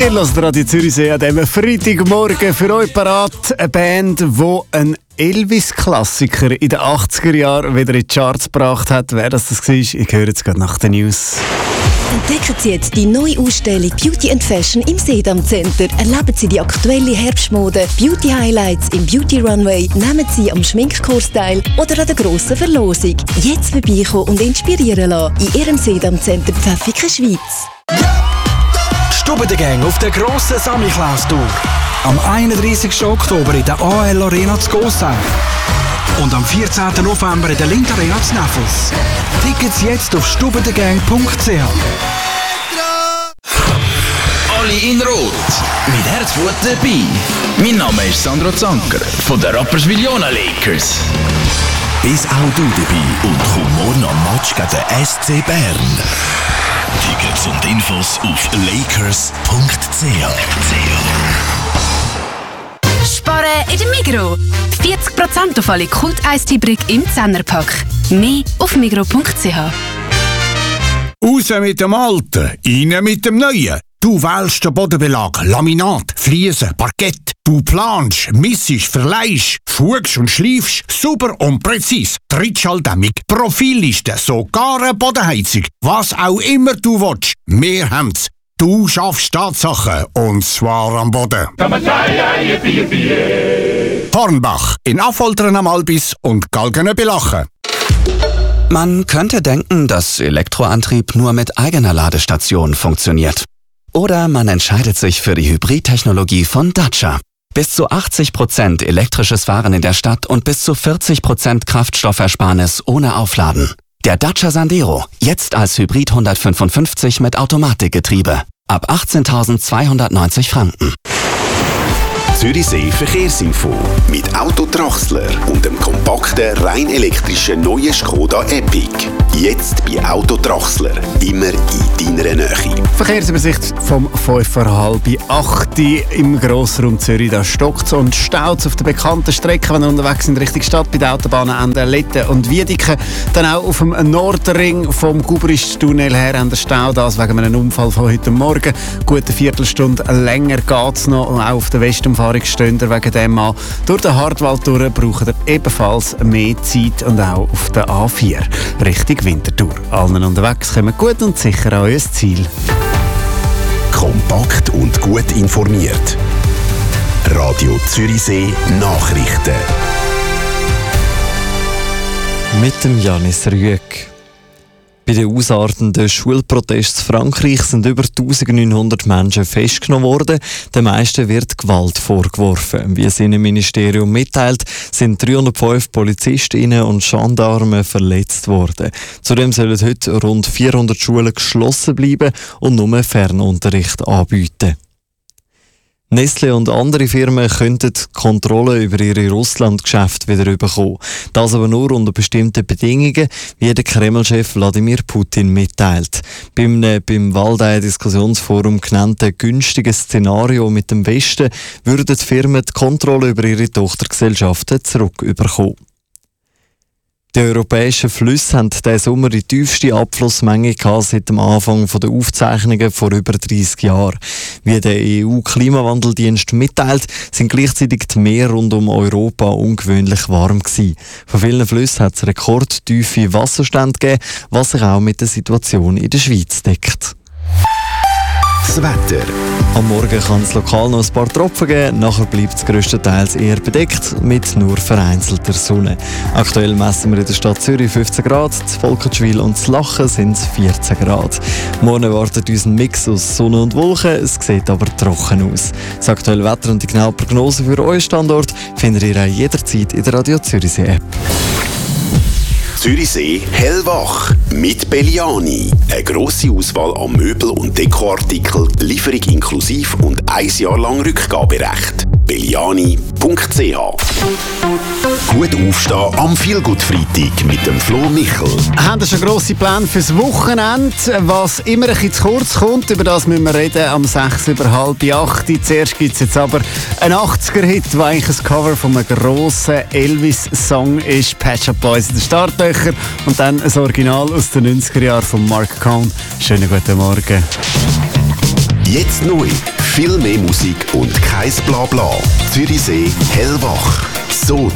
Ihr hört Radio Zürichsee an diesem Freitagmorgen für euch parat. Eine Band, die einen Elvis-Klassiker in den 80er Jahren wieder in die Charts gebracht hat. Wer das war, ich höre jetzt gerade nach den News. Entdecken Sie jetzt die neue Ausstellung Beauty and Fashion im Sedam Center. Erleben Sie die aktuelle Herbstmode, Beauty Highlights im Beauty Runway, nehmen Sie am Schminkkurs teil oder an der grossen Verlosung. Jetzt vorbeikommen und inspirieren lassen in Ihrem Sedam Center Pfäffiken, Schweiz. Stube der Gang auf der grossen Samichlaus-Tour. Am 31. Oktober in der AL Arena zu Gossau. Und am 14. November in der Lindt Arena zu Neffels. Tickets jetzt auf stubendegang.ch. Alle in Rot, mit Herzblut dabei. Mein Name ist Sandro Zanker von den Rapperswil-Jona Lakers. Bist auch du dabei und komm morgen am Match gegen den SC Bern. Tickets und Infos auf lakers.ch. Sparen in der Migros. 40% auf alle Kult-Eistee-Brick im 10er-Pack. Mehr auf migros.ch. Raus mit dem Alten, rein mit dem Neuen. Du wählst den Bodenbelag, Laminat, Fliesen, Parkett. Du planst, missest, verleihst, schugst und schleifst, super und präzis. Trittschalldämmung, Profilliste, sogar eine Bodenheizung. Was auch immer du willst, wir haben's. Du schaffst Tatsachen, und zwar am Boden. Hornbach, in Affoltern am Albis und Galgenöbelachen. Man könnte denken, dass Elektroantrieb nur mit eigener Ladestation funktioniert. Oder man entscheidet sich für die Hybridtechnologie von Dacia. Bis zu 80% elektrisches Fahren in der Stadt und bis zu 40% Kraftstoffersparnis ohne Aufladen. Der Dacia Sandero, jetzt als Hybrid 155 mit Automatikgetriebe. Ab 18.290 Franken. Zürichsee Verkehrsinfo mit Autodrachsler und dem kompakten, rein elektrischen neuen Skoda Epic. Jetzt bei Autodrachsler, immer in deiner Nähe. Verkehrsübersicht vom 7:30 im Grossraum Zürich. Da stockt es und staut auf der bekannten Strecke, wenn wir unterwegs sind Richtung Stadt, bei den Autobahnenden Letten und Wiedeken. Dann auch auf dem Nordring vom Gubrist-Tunnel her an der Stau, das wegen einem Unfall von heute Morgen. Gute Viertelstunde länger geht es noch. Und auch auf der Westumfahrung stehen wegen dem an. Durch den Hartwald durch braucht ihr ebenfalls mehr Zeit und auch auf der A4 Richtung Winterthur. Allen unterwegs kommen gut und sicher an euer Ziel. Kompakt und gut informiert. Radio Zürichsee Nachrichten. Mit dem Janis Rüegg. Bei den ausartenden Schulprotesten in Frankreich sind über 1900 Menschen festgenommen worden. Den meisten wird Gewalt vorgeworfen. Wie das Innenministerium mitteilt, sind 305 Polizistinnen und Gendarmen verletzt worden. Zudem sollen heute rund 400 Schulen geschlossen bleiben und nur Fernunterricht anbieten. Nestle und andere Firmen könnten die Kontrolle über ihre Russland-Geschäfte wieder bekommen. Das aber nur unter bestimmten Bedingungen, wie der Kreml-Chef Wladimir Putin mitteilt. Beim Waldei-Diskussionsforum genannten günstigen Szenario mit dem Westen würden die Firmen die Kontrolle über ihre Tochtergesellschaften zurückbekommen. Die europäischen Flüsse haben diesen Sommer die tiefste Abflussmenge seit dem Anfang der Aufzeichnungen vor über 30 Jahren. Wie der EU-Klimawandeldienst mitteilt, sind gleichzeitig die Meere rund um Europa ungewöhnlich warm gewesen. Von vielen Flüssen hat es rekordtiefe Wasserstände gegeben, was sich auch mit der Situation in der Schweiz deckt. Das Wetter. Am Morgen kann es lokal noch ein paar Tropfen geben, nachher bleibt es grösstenteils eher bedeckt, mit nur vereinzelter Sonne. Aktuell messen wir in der Stadt Zürich 15 Grad, in Volkenschwil und in Lachen sind es 14 Grad. Morgen erwartet uns ein Mix aus Sonne und Wolken, es sieht aber trocken aus. Das aktuelle Wetter und die genaue Prognose für euren Standort findet ihr auch jederzeit in der Radio Zürichsee App. Zürichsee hellwach mit Belliani. Eine grosse Auswahl an Möbel- und Dekoartikeln, Lieferung inklusiv und 1 Jahr lang Rückgaberecht. belliani.ch. Gut aufstehen am Feelgood-Freitag mit dem Flo Michel. Haben wir schon grosse Pläne fürs Wochenende? Was immer ein bisschen zu kurz kommt, über das müssen wir reden am 6:30. Zuerst gibt es jetzt aber einen 80er-Hit, der eigentlich ein Cover von einem grossen Elvis-Song ist. Pet Shop Boys in den Startlöchern. Und dann ein Original aus den 90er Jahren von Mark Cohn. Schönen guten Morgen. Jetzt neu. Viel mehr Musik und kein Blabla. Zürichsee hellwach. So